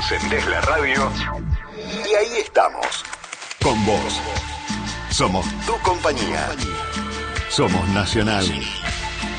Encendés la radio y ahí estamos. Con vos. Somos tu compañía. Somos Nacional.